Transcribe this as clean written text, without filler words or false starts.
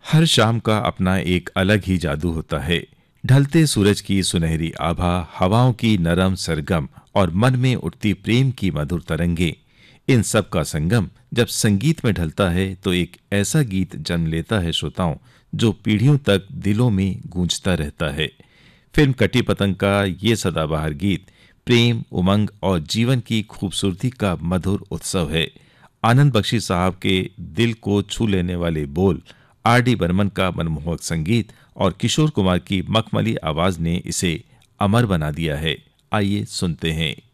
हर शाम का अपना एक अलग ही जादू होता है। ढलते सूरज की सुनहरी आभा, हवाओं की नरम सरगम और मन में उठती प्रेम की मधुर तरंगे, इन सब का संगम जब संगीत में ढलता है तो एक ऐसा गीत जन्म लेता है श्रोताओं, जो पीढ़ियों तक दिलों में गूंजता रहता है। फिल्म कटी पतंग का ये सदाबहार गीत प्रेम, उमंग और जीवन की खूबसूरती का मधुर उत्सव है। आनंद बख्शी साहब के दिल को छू लेने वाले बोल, आर डी बर्मन का मनमोहक संगीत और किशोर कुमार की मखमली आवाज ने इसे अमर बना दिया है। आइए सुनते हैं।